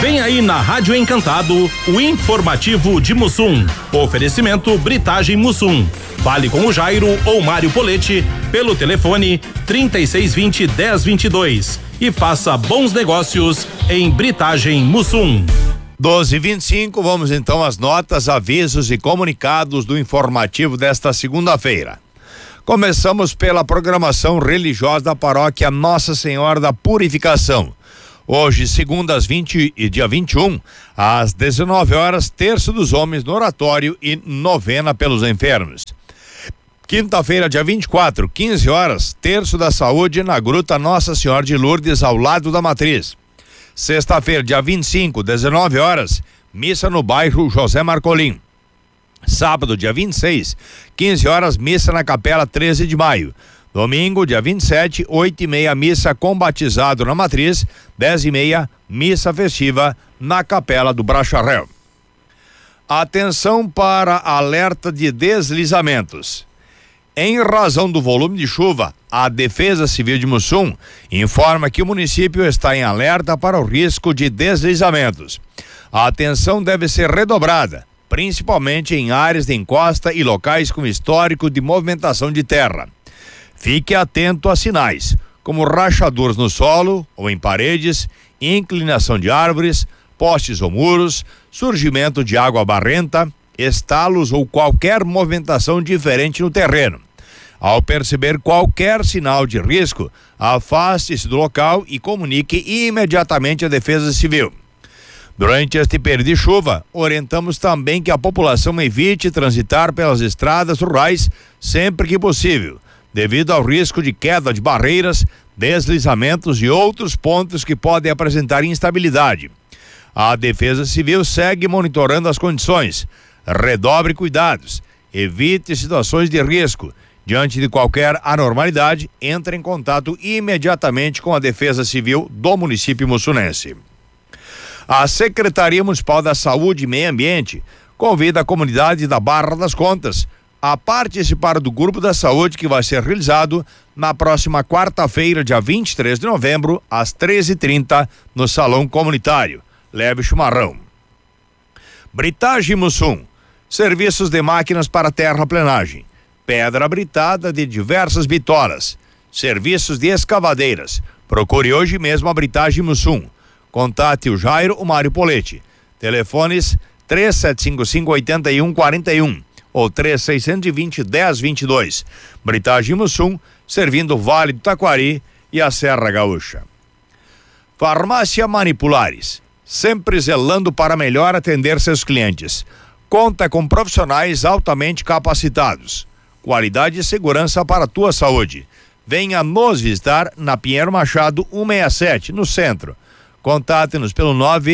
Vem aí na Rádio Encantado o informativo de Mussum. Oferecimento Britagem Mussum. Fale com o Jairo ou Mário Polete pelo telefone 3620-1022 e faça bons negócios em Britagem Mussum. 12h25, vamos então às notas, avisos e comunicados do informativo desta segunda-feira. Começamos pela programação religiosa da paróquia Nossa Senhora da Purificação. Hoje, segunda, dia 21, às 19 horas, terço dos homens no oratório e novena pelos enfermos. Quinta-feira, dia 24, 15 horas, terço da saúde na Gruta Nossa Senhora de Lourdes, ao lado da Matriz. Sexta-feira, dia 25, 19 horas, missa no bairro José Marcolim. Sábado, dia 26, 15 horas, missa na Capela 13 de Maio. Domingo, dia 27, 8h30, missa com batizado na Matriz, 10h30, missa festiva na Capela do Bracharel. Atenção para alerta de deslizamentos. Em razão do volume de chuva, a Defesa Civil de Mussum informa que o município está em alerta para o risco de deslizamentos. A atenção deve ser redobrada, principalmente em áreas de encosta e locais com histórico de movimentação de terra. Fique atento a sinais, como rachaduras no solo ou em paredes, inclinação de árvores, postes ou muros, surgimento de água barrenta, estalos ou qualquer movimentação diferente no terreno. Ao perceber qualquer sinal de risco, afaste-se do local e comunique imediatamente à Defesa Civil. Durante este período de chuva, orientamos também que a população evite transitar pelas estradas rurais sempre que possível, devido ao risco de queda de barreiras, deslizamentos e outros pontos que podem apresentar instabilidade. A Defesa Civil segue monitorando as condições. Redobre cuidados, evite situações de risco. Diante de qualquer anormalidade, entre em contato imediatamente com a Defesa Civil do município mussunense. A Secretaria Municipal da Saúde e Meio Ambiente convida a comunidade da Barra das Contas a participar do Grupo da Saúde que vai ser realizado na próxima quarta-feira, dia 23 de novembro, às 13h30, no Salão Comunitário. Leve chimarrão. Britagem Mussum. Serviços de máquinas para terraplenagem. Pedra britada de diversas bitolas. Serviços de escavadeiras. Procure hoje mesmo a Britagem Mussum. Contate o Jairo ou Mário Polete. Telefones 3755-8141 ou 3620-1022. Britagem Mussum, servindo o Vale do Taquari e a Serra Gaúcha. Farmácia Manipulares, sempre zelando para melhor atender seus clientes. Conta com profissionais altamente capacitados. Qualidade e segurança para a tua saúde. Venha nos visitar na Pinheiro Machado 167, no centro. Contate-nos pelo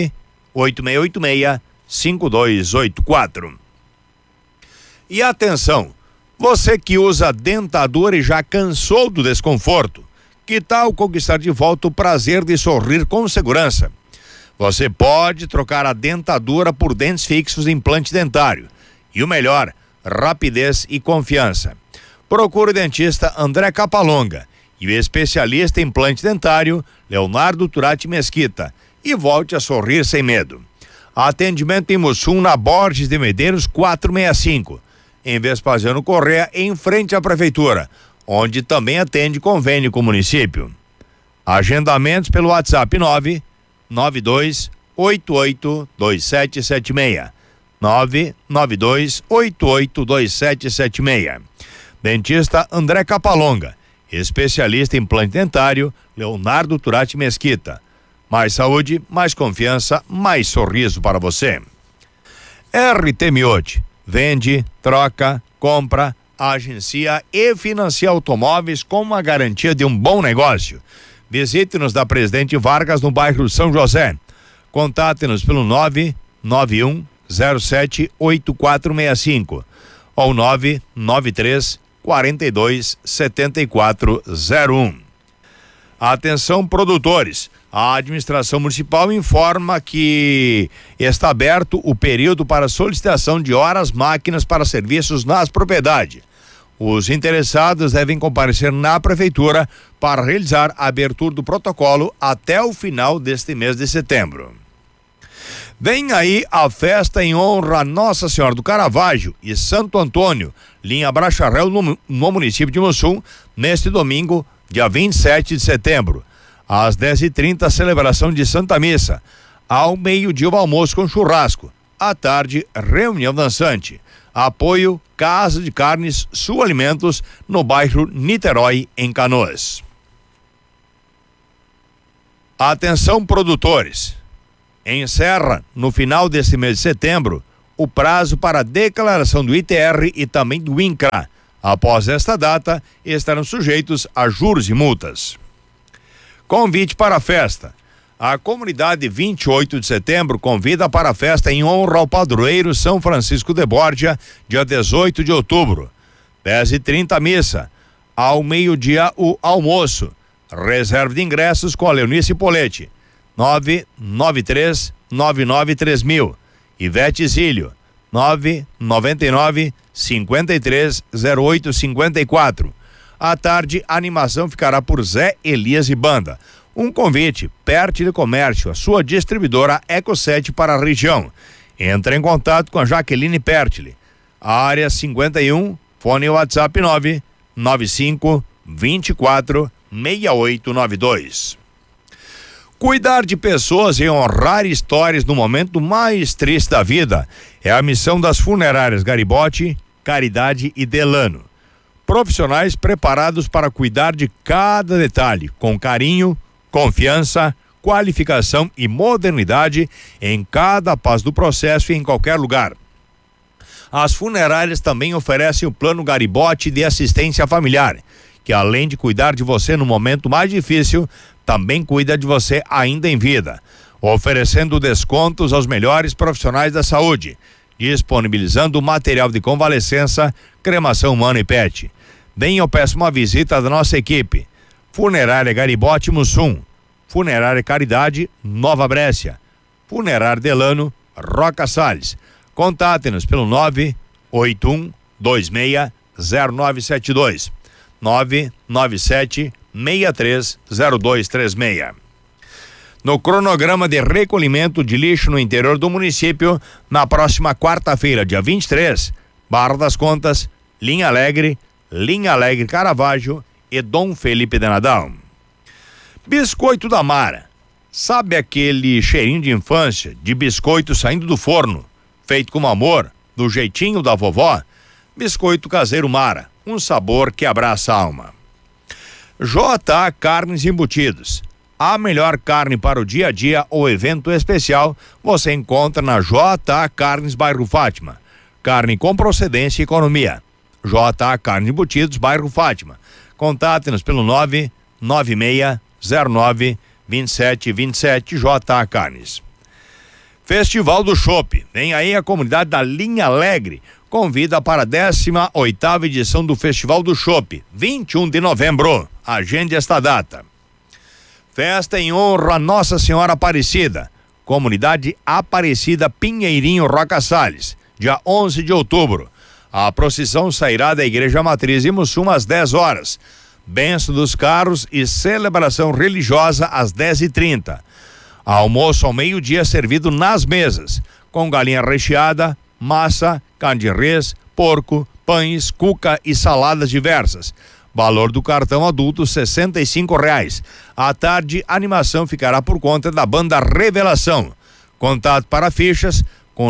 98686-5284. E atenção, você que usa dentadura e já cansou do desconforto, que tal conquistar de volta o prazer de sorrir com segurança? Você pode trocar a dentadura por dentes fixos e implante dentário. E o melhor, rapidez e confiança. Procure o dentista André Capalonga e o especialista em implante dentário Leonardo Turati Mesquita e volte a sorrir sem medo. Atendimento em Mussum, na Borges de Medeiros 465, em Vespasiano Corrêa, em frente à prefeitura, onde também atende convênio com o município. Agendamentos pelo WhatsApp 992882776. 992882776. Dentista André Capalonga, especialista em implante dentário Leonardo Turati Mesquita. Mais saúde, mais confiança, mais sorriso para você. RT Miotti, vende, troca, compra, agencia e financia automóveis com uma garantia de um bom negócio. Visite-nos da Presidente Vargas, no bairro São José. Contate-nos pelo 991078465 ou 993427401. Atenção, produtores. A administração municipal informa que está aberto o período para solicitação de horas máquinas para serviços nas propriedades. Os interessados devem comparecer na prefeitura para realizar a abertura do protocolo até o final deste mês de setembro. Vem aí a festa em honra a Nossa Senhora do Caravaggio e Santo Antônio, linha Bracharel, no município de Mussum, neste domingo, dia 27 de setembro. Às 10h30, celebração de Santa Missa. Ao meio-dia, o almoço com churrasco. À tarde, reunião dançante. Apoio Casa de Carnes Sul Alimentos, no bairro Niterói, em Canoas. Atenção, produtores. Encerra, no final deste mês de setembro, o prazo para a declaração do ITR e também do INCRA. Após esta data, estarão sujeitos a juros e multas. Convite para a festa. A comunidade 28 de setembro convida para a festa em honra ao padroeiro São Francisco de Borja, dia 18 de outubro. 10h30 missa. Ao meio-dia o almoço. Reserva de ingressos com a Leonice Poletti. 993-99-3000. Ivete Zílio. 999-530854. À tarde, a animação ficará por Zé Elias e Banda. Um convite, Pertile Comércio, a sua distribuidora Eco7 para a região. Entre em contato com a Jaqueline Pertile. Área 51, fone WhatsApp 995-24-6892. Cuidar de pessoas e honrar histórias no momento mais triste da vida é a missão das funerárias Garibotti, Caridade e Delano. Profissionais preparados para cuidar de cada detalhe, com carinho, confiança, qualificação e modernidade em cada passo do processo e em qualquer lugar. As funerárias também oferecem o plano Garibotti de assistência familiar, que além de cuidar de você no momento mais difícil, também cuida de você ainda em vida, oferecendo descontos aos melhores profissionais da saúde, disponibilizando material de convalescença, cremação humana e PET. Venha ou peça uma visita da nossa equipe. Funerária Garibotti Mussum, Funerária Caridade Nova Brécia, Funerária Delano Roca Salles. Contate-nos pelo 981260972 997-630236. No cronograma de recolhimento de lixo no interior do município, na próxima quarta-feira, dia 23, Barra das Contas, Linha Alegre Caravaggio e Dom Felipe de Nadal. Biscoito da Mara. Sabe aquele cheirinho de infância, de biscoito saindo do forno, feito com amor, do jeitinho da vovó? Biscoito caseiro Mara, um sabor que abraça a alma. JA Carnes Embutidos. A melhor carne para o dia a dia ou evento especial você encontra na JA Carnes, bairro Fátima. Carne com procedência e economia. JA Carnes Embutidos, bairro Fátima. Contate-nos pelo 996092727 JA Carnes. Festival do Chopp. Vem aí a comunidade da Linha Alegre. Convida para a 18ª edição do Festival do Chopp, 21 de novembro. Agende esta data. Festa em honra a Nossa Senhora Aparecida. Comunidade Aparecida Pinheirinho Roca Salles, dia 11 de outubro. A procissão sairá da Igreja Matriz de Mussum às 10 horas. Benção dos carros e celebração religiosa às 10h30. Almoço ao meio-dia servido nas mesas, com galinha recheada, massa, carne de res, porco, pães, cuca e saladas diversas. Valor do cartão adulto R$65. À tarde, a animação ficará por conta da banda Revelação. Contato para fichas com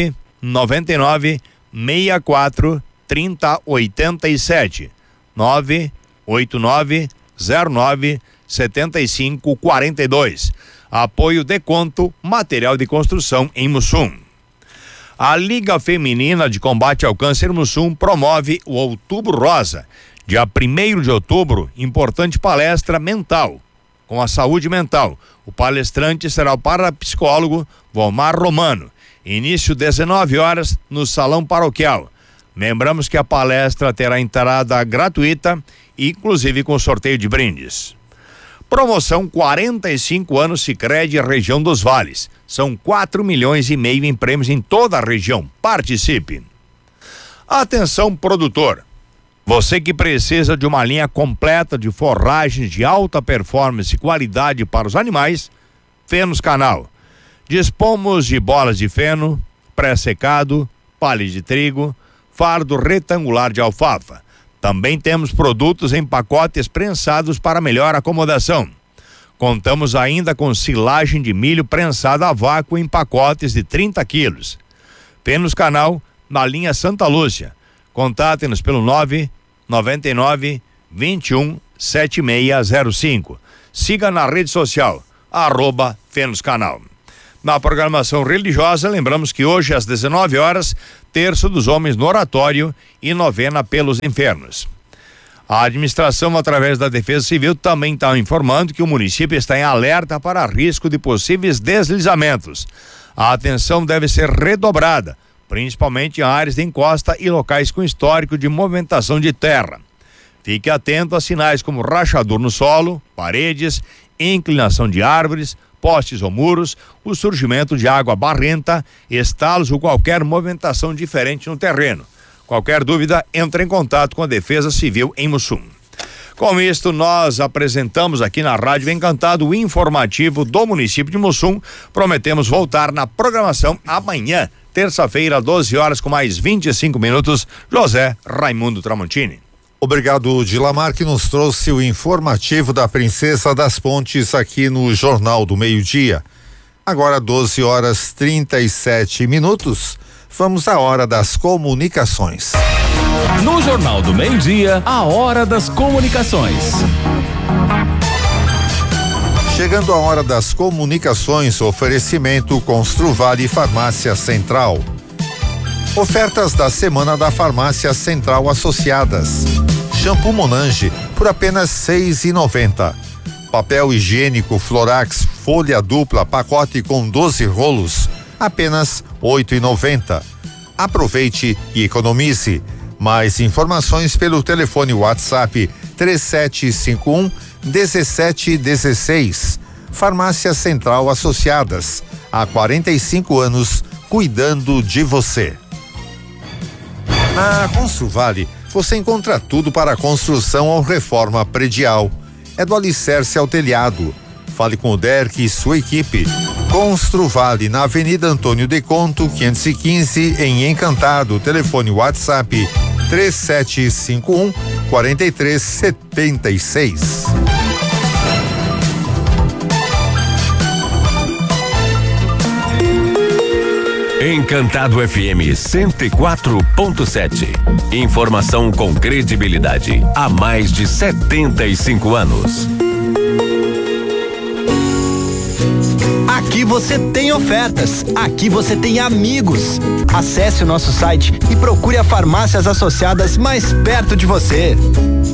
999-64-3087. 98909-7542. Apoio Deconto, material de construção em Mussum. A Liga Feminina de Combate ao Câncer Mussum promove o Outubro Rosa. Dia 1º de outubro, importante palestra mental, com a saúde mental. O palestrante será o parapsicólogo Vomar Romano. Início 19 horas no Salão Paroquial. Lembramos que a palestra terá entrada gratuita, inclusive com sorteio de brindes. Promoção 45 anos Sicredi região dos Vales. São 4,5 milhões em prêmios em toda a região. Participe. Atenção, produtor. Você que precisa de uma linha completa de forragens de alta performance e qualidade para os animais, Fênix Canal. Dispomos de bolas de feno, pré-secado, palha de trigo, fardo retangular de alfafa. Também temos produtos em pacotes prensados para melhor acomodação. Contamos ainda com silagem de milho prensada a vácuo em pacotes de 30 quilos. Penos Canal, na linha Santa Lúcia. Contate-nos pelo 999 21 7605. Siga na rede social, @Fenos Canal. Na programação religiosa, lembramos que hoje às 19 horas, terço dos homens no oratório e novena pelos enfermos. A administração, através da Defesa Civil, também está informando que o município está em alerta para risco de possíveis deslizamentos. A atenção deve ser redobrada, principalmente em áreas de encosta e locais com histórico de movimentação de terra. Fique atento a sinais como rachadura no solo, paredes, inclinação de árvores, postes ou muros, o surgimento de água barrenta, estalos ou qualquer movimentação diferente no terreno. Qualquer dúvida, entre em contato com a Defesa Civil em Mussum. Com isto, nós apresentamos aqui na Rádio Encantado o informativo do município de Mussum. Prometemos voltar na programação amanhã, terça-feira, 12 horas, com mais 25 minutos. José Raimundo Tramontini. Obrigado, Dilamar, que nos trouxe o informativo da Princesa das Pontes aqui no Jornal do Meio-Dia. Agora 12 horas 37 minutos. Vamos à hora das comunicações. No Jornal do Meio-Dia, a hora das comunicações. Chegando a hora das comunicações, oferecimento Construvale Farmácia Central. Ofertas da semana da Farmácia Central Associadas. Shampoo Monange por apenas R$6,90. Papel higiênico Florax folha dupla pacote com 12 rolos, apenas R$8,90. Aproveite e economize. Mais informações pelo telefone WhatsApp 3751-1716. Farmácia Central Associadas, há 45 anos cuidando de você. Na Construvale, você encontra tudo para a construção ou reforma predial. É do alicerce ao telhado. Fale com o Derek e sua equipe. Construvale, na Avenida Antônio de Conto, 515, em Encantado. Telefone WhatsApp 3751-4376. Encantado FM 104.7. Informação com credibilidade há mais de 75 anos. Aqui você tem ofertas, aqui você tem amigos. Acesse o nosso site e procure a farmácias associadas mais perto de você.